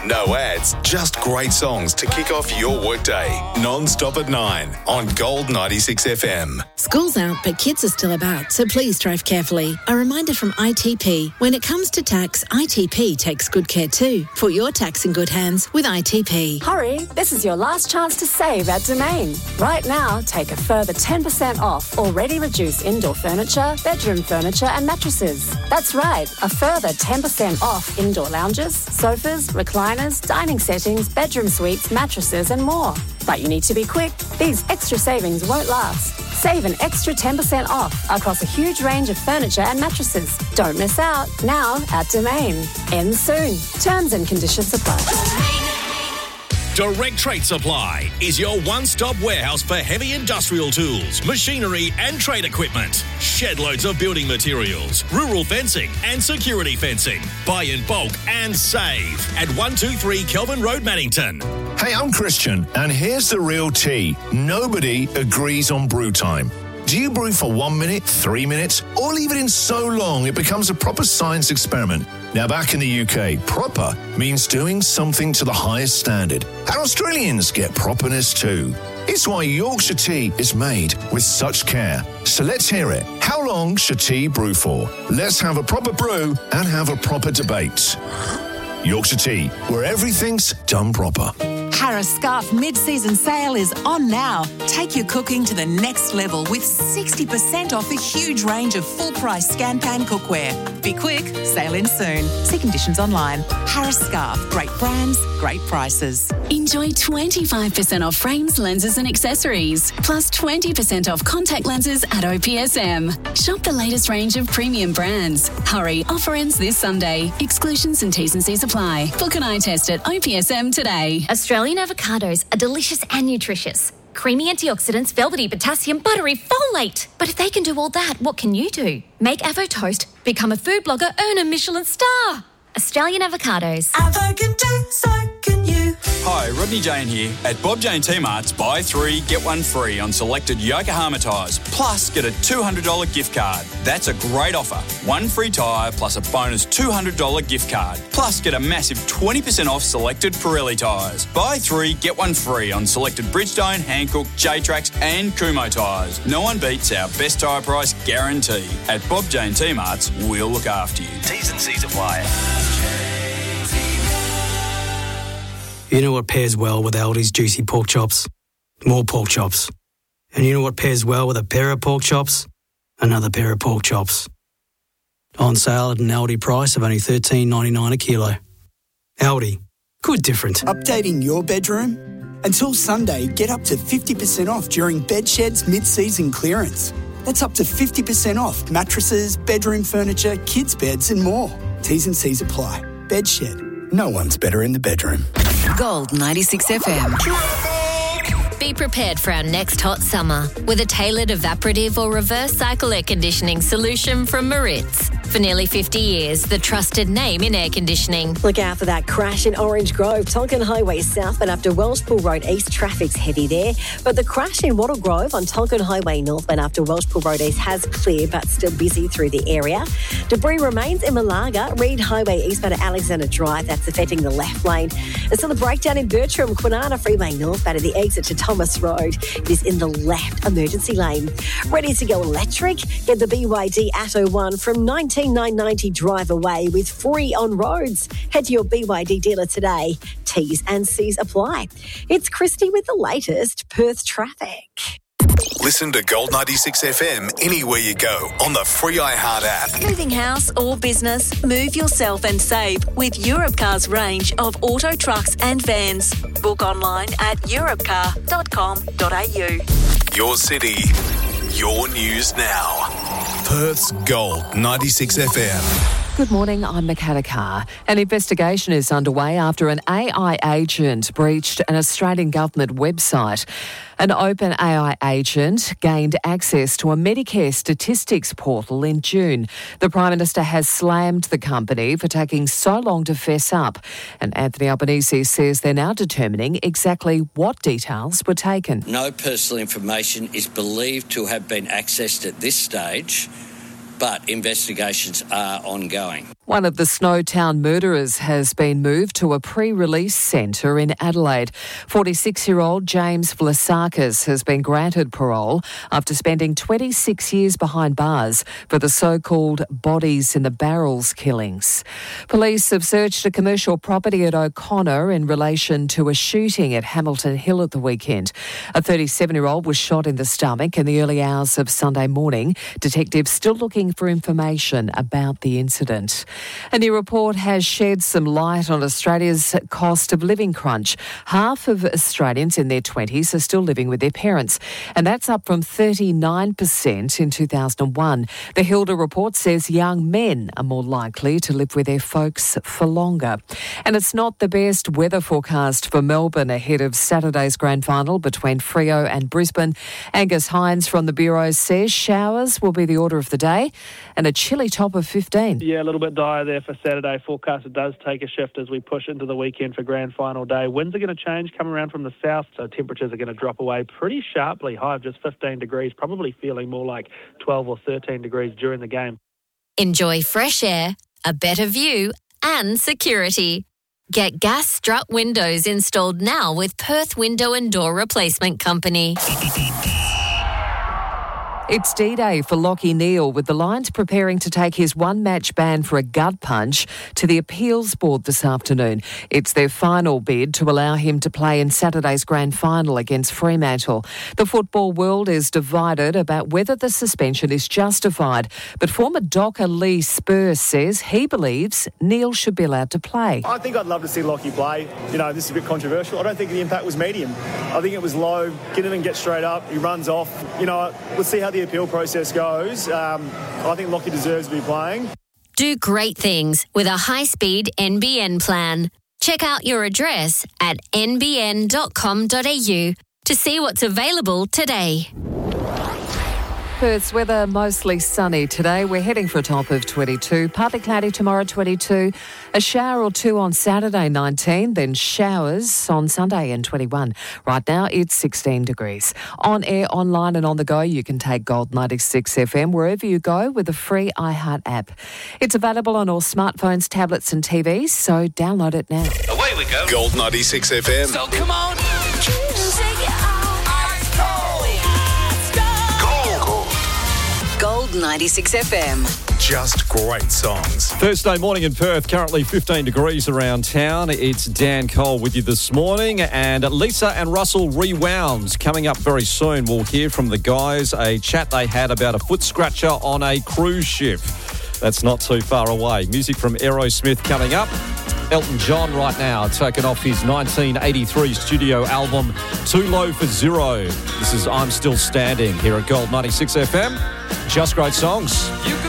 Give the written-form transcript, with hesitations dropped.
No ads, just great songs to kick off your workday. Non-stop at 9 on Gold 96 FM. School's out, but kids are still about, so please drive carefully. A reminder from ITP. When it comes to tax, ITP takes good care too. Put your tax in good hands with ITP. Hurry, this is your last chance to save at Domain. Right now, take a further 10% off already reduced indoor furniture, bedroom furniture and mattresses. That's right, a further 10% off indoor lounges, sofas, recliners, dining settings, bedroom suites, mattresses and more. But you need to be quick. These extra savings won't last. Save an extra 10% off across a huge range of furniture and mattresses. Don't miss out. Now at Domain. Ends soon. Terms and conditions apply. Direct Trade Supply is your one-stop warehouse for heavy industrial tools, machinery and trade equipment. Shed loads of building materials, rural fencing and security fencing. Buy in bulk and save at 123 Kelvin Road, Maddington. Hey, I'm Christian, and here's the real tea. Nobody agrees on brew time. Do you brew for 1 minute, 3 minutes, or leave it in so long it becomes a proper science experiment? Now, back in the UK, proper means doing something to the highest standard. And Australians get properness too. It's why Yorkshire tea is made with such care. So let's hear it. How long should tea brew for? Let's have a proper brew and have a proper debate. Yorkshire Tea, where everything's done proper. Harris Scarf mid-season sale is on now. Take your cooking to the next level with 60% off a huge range of full-price scan pan cookware. Be quick, sale in soon. See conditions online. Harris Scarf, great brands, great prices. Enjoy 25% off frames, lenses and accessories, plus 20% off contact lenses at OPSM. Shop the latest range of premium brands. Hurry, offer ends this Sunday. Exclusions and T's and C's apply. Book an eye test at OPSM today. Australian avocados are delicious and nutritious. Creamy antioxidants, velvety potassium, buttery folate. But if they can do all that, what can you do? Make Avo Toast, become a food blogger, earn a Michelin star. Australian avocados. Avo can do, so can you. Hi, Rodney Jane here. At Bob Jane T-Mart's, buy 3, get 1 free on selected Yokohama tyres, plus get a $200 gift card. That's a great offer. 1 free tyre plus a bonus $200 gift card, plus get a massive 20% off selected Pirelli tyres. Buy 3, get 1 free on selected Bridgestone, Hankook, J-Trax and Kumho tyres. No one beats our best tyre price guarantee. At Bob Jane T-Mart's, we'll look after you. T's and C's apply. You know what pairs well with Aldi's juicy pork chops? More pork chops. And you know what pairs well with a pair of pork chops? Another pair of pork chops. On sale at an Aldi price of only $13.99 a kilo. Aldi. Good different. Updating your bedroom? Until Sunday, get up to 50% off during Bedshed's mid-season clearance. That's up to 50% off mattresses, bedroom furniture, kids' beds and more. T's and C's apply. Bedshed. No one's better in the bedroom. Gold 96 FM. Be prepared for our next hot summer with a tailored evaporative or reverse cycle air conditioning solution from Maritz. For nearly 50 years, the trusted name in air conditioning. Look out for that crash in Orange Grove, Tonkin Highway southbound after Welshpool Road East. Traffic's heavy there. But the crash in Wattle Grove on Tonkin Highway northbound after Welshpool Road East has cleared but still busy through the area. Debris remains in Malaga, Reed Highway eastbound at Alexander Drive. That's affecting the left lane. There's still a breakdown in Bertram, Kwinana Freeway northbound at the exit to Thomas Road. It is in the left emergency lane. Ready to go electric? Get the BYD Atto 1 from 19990 drive away with free on roads. Head to your BYD dealer today. T's and C's apply. It's Christy with the latest Perth traffic. Listen to Gold 96 FM anywhere you go on the free iHeart app. Moving house or business, move yourself and save with Europcar's range of auto trucks and vans. Book online at europcar.com.au. Your city, your news now. Perth's Gold 96 FM. Good morning, I'm Makata Carr. An investigation is underway after an AI agent breached an Australian government website. An open AI agent gained access to a Medicare statistics portal in June. The Prime Minister has slammed the company for taking so long to fess up. And Anthony Albanese says they're now determining exactly what details were taken. No personal information is believed to have been accessed at this stage, but investigations are ongoing. One of the Snowtown murderers has been moved to a pre-release centre in Adelaide. 46-year-old James Vlasakis has been granted parole after spending 26 years behind bars for the so-called bodies in the barrels killings. Police have searched a commercial property at O'Connor in relation to a shooting at Hamilton Hill at the weekend. A 37-year-old was shot in the stomach in the early hours of Sunday morning. Detectives still looking for information about the incident. A new report has shed some light on Australia's cost of living crunch. Half of Australians in their 20s are still living with their parents, and that's up from 39% in 2001. The Hilda report says young men are more likely to live with their folks for longer. And it's not the best weather forecast for Melbourne ahead of Saturday's grand final between Freo and Brisbane. Angus Hines from the Bureau says showers will be the order of the day and a chilly top of 15. Yeah, a little bit dire there for Saturday. Forecast it does take a shift as we push into the weekend for grand final day. Winds are going to change, coming around from the south, so temperatures are going to drop away pretty sharply. High of just 15 degrees, probably feeling more like 12 or 13 degrees during the game. Enjoy fresh air, a better view and security. Get gas strut windows installed now with Perth Window and Door Replacement Company. It's D-Day for Lachie Neale, with the Lions preparing to take his one-match ban for a gut punch to the appeals board this afternoon. It's their final bid to allow him to play in Saturday's grand final against Fremantle. The football world is divided about whether the suspension is justified, but former Docker Lee Spurs says he believes Neale should be allowed to play. I think I'd love to see Lachie play. You know, this is a bit controversial. I don't think the impact was medium. I think it was low. Get him and get straight up. He runs off. You know, we'll see how the appeal process goes. I think Lachie deserves to be playing. Do great things with a high-speed NBN plan. Check out your address at nbn.com.au to see what's available today. Perth's weather mostly sunny today. We're heading for a top of 22. Partly cloudy tomorrow, 22. A shower or two on Saturday, 19. Then showers on Sunday and 21. Right now, it's 16 degrees. On air, online and on the go, you can take Gold 96 FM wherever you go with the free iHeart app. It's available on all smartphones, tablets and TVs, so download it now. Away we go. Gold 96 FM. So come on. Gold 96 FM. Just great songs. Thursday morning in Perth, currently 15 degrees around town. It's Dan Cole with you this morning, and Lisa and Russell Rewound coming up very soon. We'll hear from the guys, a chat they had about a foot scratcher on a cruise ship. That's not too far away. Music from Aerosmith coming up. Elton John right now taking off his 1983 studio album Too Low for Zero. This is I'm Still Standing here at Gold 96 FM. Just great songs.